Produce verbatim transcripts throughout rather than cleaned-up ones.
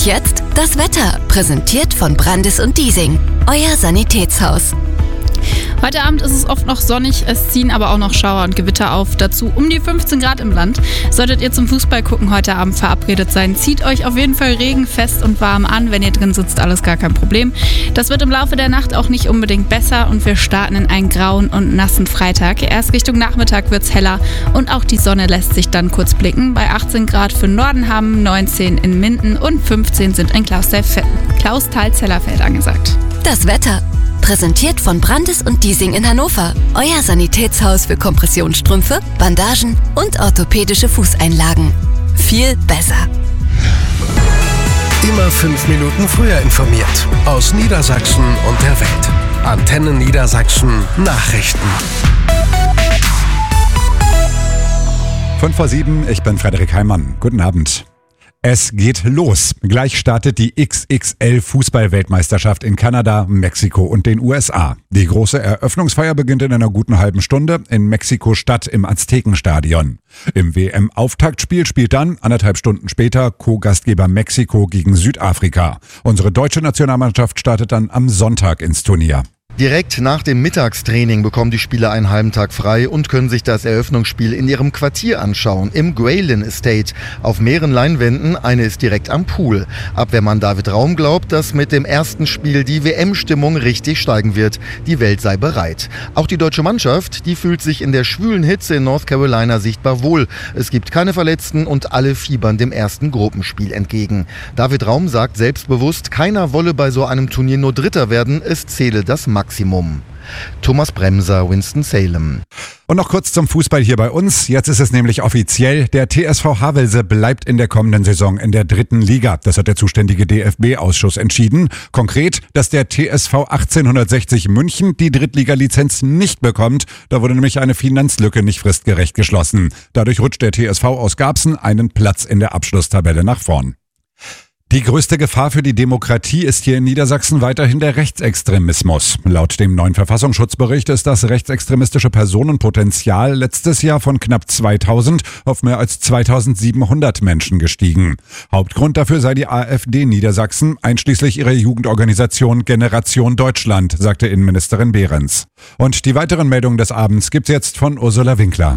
Und jetzt das Wetter, präsentiert von Brandis und Diesing, euer Sanitätshaus. Heute Abend ist es oft noch sonnig, es ziehen aber auch noch Schauer und Gewitter auf. Dazu um die fünfzehn Grad im Land. Solltet ihr zum Fußball gucken heute Abend verabredet sein, zieht euch auf jeden Fall regenfest und warm an. Wenn ihr drin sitzt, alles gar kein Problem. Das wird im Laufe der Nacht auch nicht unbedingt besser und wir starten in einen grauen und nassen Freitag. Erst Richtung Nachmittag wird es heller und auch die Sonne lässt sich dann kurz blicken. Bei achtzehn Grad für Nordenham, neunzehn in Minden und fünfzehn sind in Klausthal-Zellerfeld angesagt. Das Wetter, präsentiert von Brandis und Diesing in Hannover. Euer Sanitätshaus für Kompressionsstrümpfe, Bandagen und orthopädische Fußeinlagen. Viel besser. Immer fünf Minuten früher informiert. Aus Niedersachsen und der Welt. Antenne Niedersachsen Nachrichten. fünf vor sieben, ich bin Frederik Heimann. Guten Abend. Es geht los. Gleich startet die X X L-Fußball-Weltmeisterschaft in Kanada, Mexiko und den U S A. Die große Eröffnungsfeier beginnt in einer guten halben Stunde in Mexiko-Stadt im Aztekenstadion. Im W M-Auftaktspiel spielt dann, anderthalb Stunden später, Co-Gastgeber Mexiko gegen Südafrika. Unsere deutsche Nationalmannschaft startet dann am Sonntag ins Turnier. Direkt nach dem Mittagstraining bekommen die Spieler einen halben Tag frei und können sich das Eröffnungsspiel in ihrem Quartier anschauen, im Graylin Estate. Auf mehreren Leinwänden, eine ist direkt am Pool. Abwehrmann David Raum glaubt, dass mit dem ersten Spiel die W M-Stimmung richtig steigen wird. Die Welt sei bereit. Auch die deutsche Mannschaft, die fühlt sich in der schwülen Hitze in North Carolina sichtbar wohl. Es gibt keine Verletzten und alle fiebern dem ersten Gruppenspiel entgegen. David Raum sagt selbstbewusst, keiner wolle bei so einem Turnier nur Dritter werden, es zähle das Maximum. Maximum. Thomas Bremser, Winston-Salem. Und noch kurz zum Fußball hier bei uns. Jetzt ist es nämlich offiziell, der T S V Havelse bleibt in der kommenden Saison in der dritten Liga. Das hat der zuständige D F B-Ausschuss entschieden. Konkret, dass der T S V achtzehnhundertsechzig München die Drittliga-Lizenz nicht bekommt. Da wurde nämlich eine Finanzlücke nicht fristgerecht geschlossen. Dadurch rutscht der T S V aus Garbsen einen Platz in der Abschlusstabelle nach vorn. Die größte Gefahr für die Demokratie ist hier in Niedersachsen weiterhin der Rechtsextremismus. Laut dem neuen Verfassungsschutzbericht ist das rechtsextremistische Personenpotenzial letztes Jahr von knapp zweitausend auf mehr als zweitausendsiebenhundert Menschen gestiegen. Hauptgrund dafür sei die AfD Niedersachsen, einschließlich ihrer Jugendorganisation Generation Deutschland, sagte Innenministerin Behrens. Und die weiteren Meldungen des Abends gibt's jetzt von Ursula Winkler.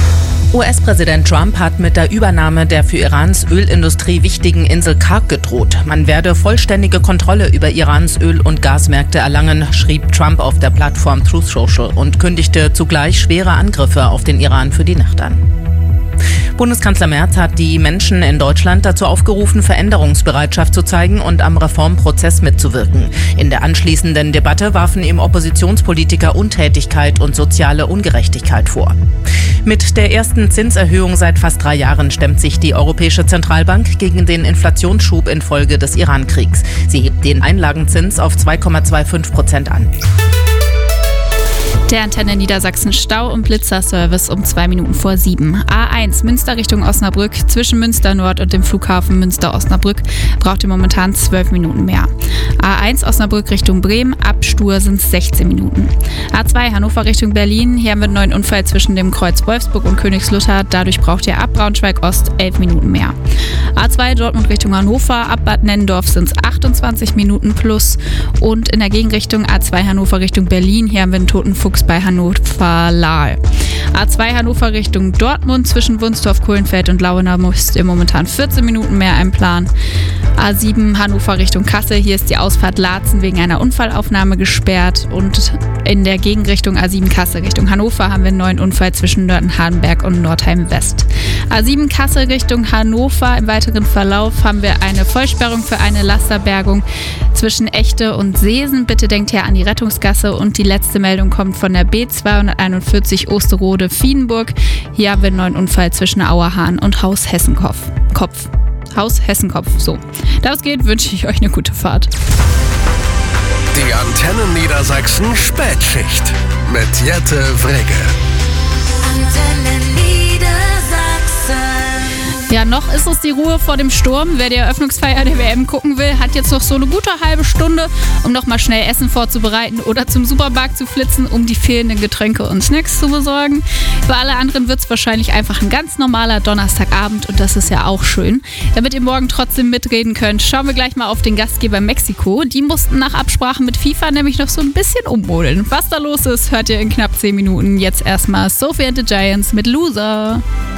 U S-Präsident Trump hat mit der Übernahme der für Irans Ölindustrie wichtigen Insel Karg gedroht. Man werde vollständige Kontrolle über Irans Öl- und Gasmärkte erlangen, schrieb Trump auf der Plattform Truth Social und kündigte zugleich schwere Angriffe auf den Iran für die Nacht an. Bundeskanzler Merz hat die Menschen in Deutschland dazu aufgerufen, Veränderungsbereitschaft zu zeigen und am Reformprozess mitzuwirken. In der anschließenden Debatte warfen ihm Oppositionspolitiker Untätigkeit und soziale Ungerechtigkeit vor. Mit der ersten Zinserhöhung seit fast drei Jahren stemmt sich die Europäische Zentralbank gegen den Inflationsschub infolge des Iran-Kriegs. Sie hebt den Einlagenzins auf zwei Komma fünfundzwanzig Prozent an. Der Antenne Niedersachsen Stau- und Blitzerservice um zwei Minuten vor sieben. A eins Münster Richtung Osnabrück zwischen Münster Nord und dem Flughafen Münster-Osnabrück braucht ihr momentan zwölf Minuten mehr. A eins Osnabrück Richtung Bremen, ab Stur sind es sechzehn Minuten. A zwei Hannover Richtung Berlin, hier haben wir einen neuen Unfall zwischen dem Kreuz Wolfsburg und Königslutter, dadurch braucht ihr ab Braunschweig Ost elf Minuten mehr. A zwei Dortmund Richtung Hannover, ab Bad Nennendorf sind es achtundzwanzig Minuten plus und in der Gegenrichtung A zwei Hannover Richtung Berlin, hier haben wir einen toten Fuchs bei Hannover-Lahl. A zwei Hannover Richtung Dortmund zwischen Wunstorf, Kohlenfeld und Lauener müsst ihr momentan vierzehn Minuten mehr einplanen. A sieben Hannover Richtung Kassel, hier ist die Ausfahrt Laatzen wegen einer Unfallaufnahme gesperrt und in der Gegenrichtung A sieben Kassel Richtung Hannover haben wir einen neuen Unfall zwischen Nörten-Hardenberg und Nordheim West. A sieben Kassel Richtung Hannover, im weiteren Verlauf haben wir eine Vollsperrung für eine Lasterbergung zwischen Echte und Seesen. Bitte denkt hier an die Rettungsgasse und die letzte Meldung kommt von der B zweihunderteinundvierzig Osterode-Fienburg. Hier haben wir einen neuen Unfall zwischen Auerhahn und Haus Hessenkopf. Kopf. Haus Hessenkopf, so. Da es geht, wünsche ich euch eine gute Fahrt. Die Antenne Niedersachsen Spätschicht mit Jette Wrege. Antenne Niedersachsen. Ja, noch ist es die Ruhe vor dem Sturm. Wer die Eröffnungsfeier der W M gucken will, hat jetzt noch so eine gute halbe Stunde, um noch mal schnell Essen vorzubereiten oder zum Supermarkt zu flitzen, um die fehlenden Getränke und Snacks zu besorgen. Für alle anderen wird es wahrscheinlich einfach ein ganz normaler Donnerstagabend und das ist ja auch schön. Damit ihr morgen trotzdem mitreden könnt, schauen wir gleich mal auf den Gastgeber Mexiko. Die mussten nach Absprache mit FIFA nämlich noch so ein bisschen ummodeln. Was da los ist, hört ihr in knapp zehn Minuten. Jetzt erstmal Sophie and the Giants mit Loser.